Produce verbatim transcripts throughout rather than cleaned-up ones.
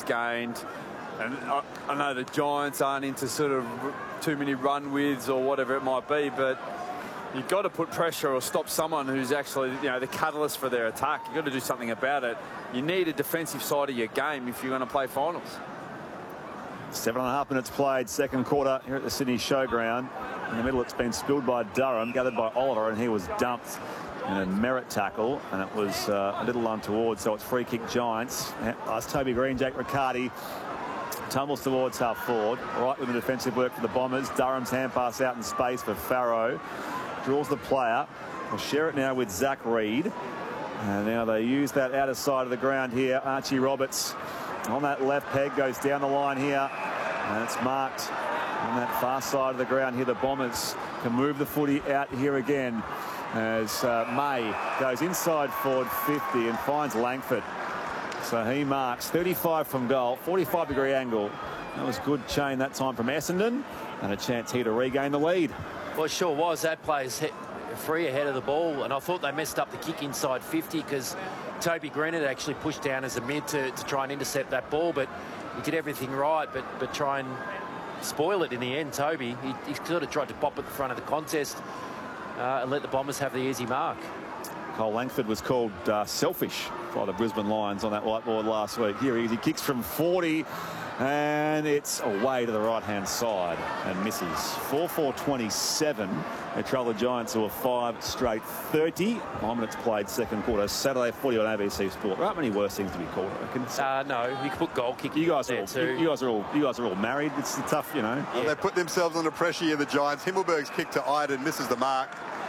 gained. And I, I know the Giants aren't into sort of too many run widths or whatever it might be, but you've got to put pressure or stop someone who's actually, you know, the catalyst for their attack. You've got to do something about it. You need a defensive side of your game if you're going to play finals. Seven and a half minutes played, second quarter here at the Sydney Showground. In the middle, it's been spilled by Durham, gathered by Oliver, and he was dumped in a merit tackle, and it was uh, a little untoward, so it's free kick Giants. That's Toby Green, Jake Riccardi tumbles towards half forward, right with the defensive work for the Bombers. Durham's hand pass out in space for Farrow. Draws the player. We'll share it now with Zach Reed. And now they use that outer side of the ground here. Archie Roberts on that left peg, goes down the line here. And it's marked on that far side of the ground here. The Bombers can move the footy out here again as uh, May goes inside forward fifty and finds Langford. So he marks thirty-five from goal, forty-five degree angle. That was good chain that time from Essendon, and a chance here to regain the lead. Well, it sure was. That player's free ahead of the ball, and I thought they messed up the kick inside fifty because Toby Green had actually pushed down as a mid to, to try and intercept that ball, but he did everything right, but but try and spoil it in the end. Toby, he, he sort of tried to pop at the front of the contest uh, and let the Bombers have the easy mark. Cole Langford was called uh, selfish by the Brisbane Lions on that whiteboard last week. Here he is, he kicks from forty, and it's away to the right-hand side and misses. four four twenty-seven. They trail the Giants to a five straight thirty. Nine minutes played, second quarter. Saturday footy on A B C Sport. There aren't many worse things to be called, I reckon. Uh, no, you can put goal kicking. You guys are there all, too. You guys are all. You guys are all married. It's tough, you know. Well, Yeah. they put themselves under pressure here, the Giants. Himmelberg's kick to Iden misses the mark.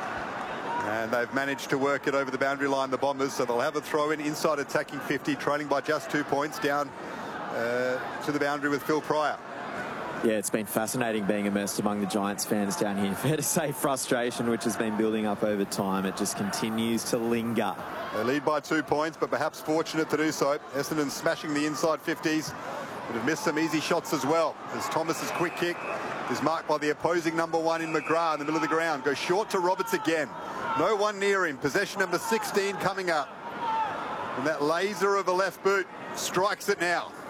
And they've managed to work it over the boundary line, the Bombers, so they'll have a throw in inside attacking fifty, trailing by just two points down uh, to the boundary with Phil Pryor. Yeah, it's been fascinating being immersed among the Giants fans down here. Fair to say frustration, which has been building up over time, it just continues to linger. They lead by two points, but perhaps fortunate to do so. Essendon smashing the inside fifties, but have missed some easy shots as well, as Thomas's quick kick is marked by the opposing number one in McGrath in the middle of the ground. Goes short to Roberts again. No one near him. Possession number sixteen coming up. And that laser of a left boot strikes it now.